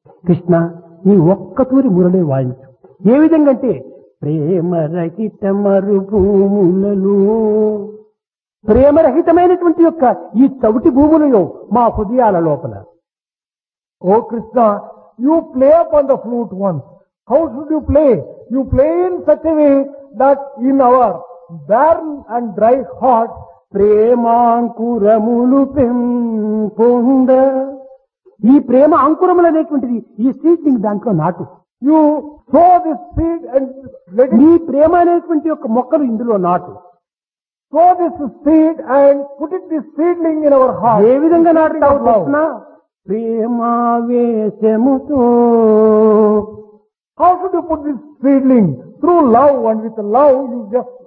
కృష్ణ నీ ఒక్కతూరి మురళి వాయించు. ఏ విధంగా అంటే ప్రేమరహిత మరుభూములలో, ప్రేమరహితమైనటువంటి యొక్క ఈ చవిటి భూములలో మా హృదయాల లోపల. Oh Krishna, you play upon the flute once. How should you play? You play in such a way that in our barren and dry hearts, ప్రేమాంకురములు పెంపొంద, ఈ ప్రేమ అంకురములు అనేటువంటిది ఈ సీడ్లింగ్ దాంట్లో నాటు. you sow this seed and let ఈ it ప్రేమ అనేటువంటి యొక్క మొక్కలు ఇందులో నాటు. sow this seed and put it this seedling in our heart. ఏ విధంగా Seedling నాటుతావు of love. Krishna? ప్రేమావేశముతో. How should you put this seedling? Through love, and with love you just